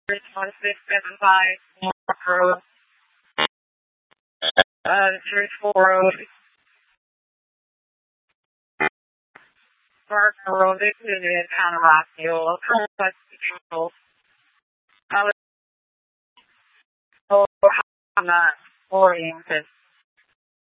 1675 North Road, Church Road, Parker Road, in Panama, oriented.